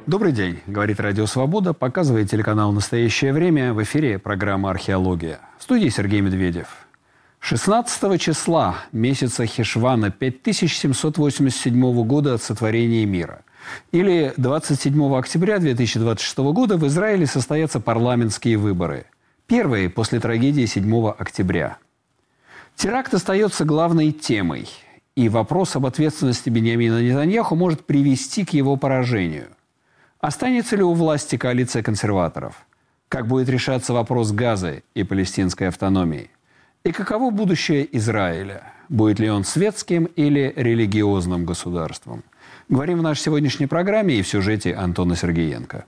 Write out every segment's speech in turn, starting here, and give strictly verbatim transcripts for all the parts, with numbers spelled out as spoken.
Добрый день, говорит Радио Свобода, показывает телеканал «Настоящее время». В эфире программа «Археология». В студии Сергей Медведев. шестнадцатого числа месяца Хешвана пять тысяч семьсот восемьдесят седьмого года от сотворения мира. Или двадцать седьмого октября две тысячи двадцать шестого года в Израиле состоятся парламентские выборы. Первые после трагедии седьмого октября. Теракт остается главной темой. И вопрос об ответственности Биньямина Нетаньяху может привести к его поражению. Останется ли у власти коалиция консерваторов? Как будет решаться вопрос Газы и палестинской автономии? И каково будущее Израиля? Будет ли он светским или религиозным государством? Говорим в нашей сегодняшней программе и в сюжете Антона Сергеенко.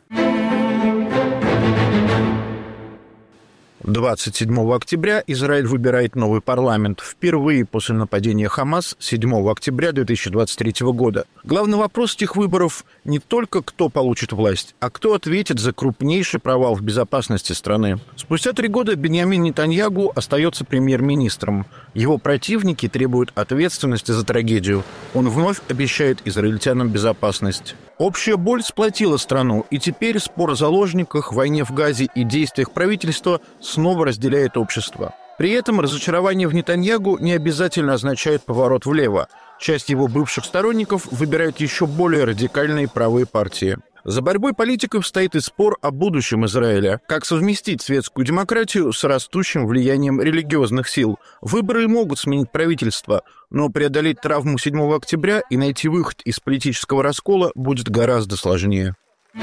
двадцать седьмого октября Израиль выбирает новый парламент. Впервые после нападения Хамас седьмого октября две тысячи двадцать третьего года. Главный вопрос этих выборов не только кто получит власть, а кто ответит за крупнейший провал в безопасности страны. Спустя три года Биньямин Нетаньяху остается премьер-министром. Его противники требуют ответственности за трагедию. Он вновь обещает израильтянам безопасность. Общая боль сплотила страну, и теперь спор о заложниках, войне в Газе и действиях правительства снова разделяет общество. При этом разочарование в Нетаньяху не обязательно означает поворот влево. Часть его бывших сторонников выбирают еще более радикальные правые партии. За борьбой политиков стоит и спор о будущем Израиля. Как совместить светскую демократию с растущим влиянием религиозных сил? Выборы могут сменить правительство, но преодолеть травму седьмого октября и найти выход из политического раскола будет гораздо сложнее.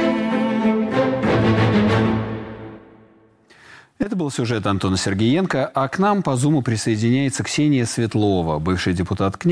Это был сюжет Антона Сергеенко, а к нам по Зуму присоединяется Ксения Светлова, бывший депутат КНИ.